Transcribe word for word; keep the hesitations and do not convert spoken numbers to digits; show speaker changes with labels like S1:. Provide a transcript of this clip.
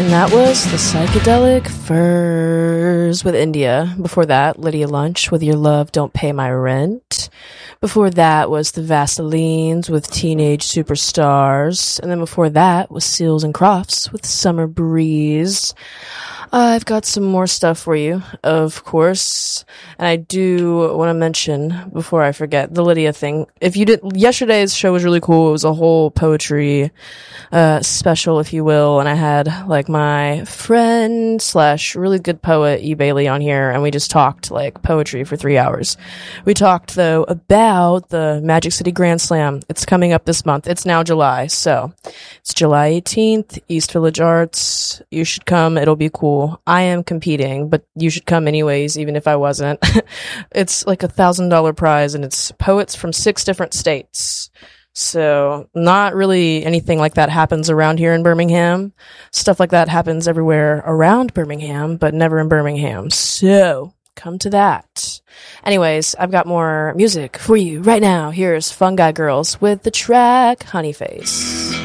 S1: And that was the Psychedelic Furs with India. Before that, Lydia Lunch with Your Love Don't Pay My Rent. Before that was the Vaselines with Teenage Superstars. And then before that was Seals and Crofts with Summer Breeze. I've got some more stuff for you, of course. And I do want to mention, before I forget, the Lydia thing. If you did, yesterday's show was really cool. It was a whole poetry, uh, special, if you will. And I had, like, my friend slash really good poet, E. Bailey, on here. And we just talked, like, poetry for three hours. We talked, though, about the Magic City Grand Slam. It's coming up this month. It's now July. So it's July eighteenth, East Village Arts. You should come. It'll be cool. I am competing, but you should come anyways, even if I wasn't. It's like a thousand dollar prize, and it's poets from six different states. So not really anything like that happens around here in Birmingham. Stuff like that happens everywhere around Birmingham, but never in Birmingham. So come to that. Anyways, I've got more music for you right now. Here's Fungi Girls with the track Honey Face.